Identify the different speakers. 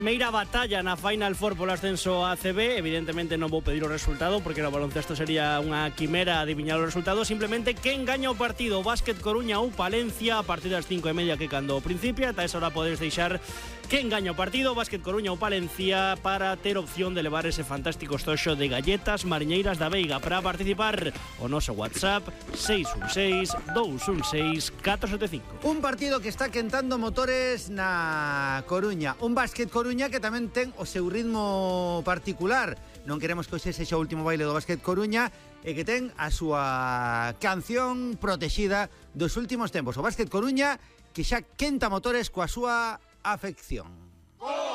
Speaker 1: Meira batalla na Final Four polo ascenso a ACB. Evidentemente non vou pedir o resultado porque no baloncesto sería unha quimera adiviñar o resultado. Simplemente quen gaña o partido, Básquet Coruña ou Palencia, a partir das 5:30 que cando o principio. Ata esa hora podes deixar quen gaña o partido, Básquet Coruña ou Palencia, para ter opción de levar ese fantástico estoxo de galletas mariñeiras da Veiga. Para participar, o noso WhatsApp 616 216 475.
Speaker 2: Un partido que está quentando motores na Coruña, un Básquet Coruña que tamén ten o seu ritmo particular. Non queremos que hoxe sexa o último baile do Básquet Coruña e que ten a súa canción protexida dos últimos tempos. O Básquet Coruña que xa quenta motores coa súa afección.